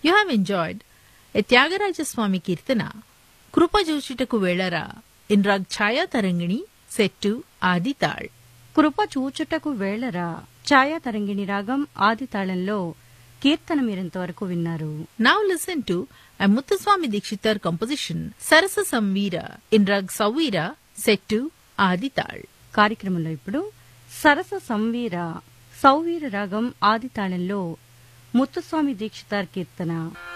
You have enjoyed a Tyagaraja Kirtana, Krupa Jochitaku Velara, in Rag Chaya Tarangini, set to Adi Tal. కృప చూచుటకు వేళరా ఛాయా తరంగిణి రాగం ఆది తాళంలో కీర్తన మీరింతవరకు విన్నారు. Now listen to a Muthuswami Dikshitar composition, Sarasa Samveera, in Rag Savveera, set to Adi Tal. కార్యక్రమంలో ఇప్పుడు సరస సంవీర సౌవీర రాగం ఆది తాళంలో ముత్తుస్వామి దీక్షితార్ కీర్తన.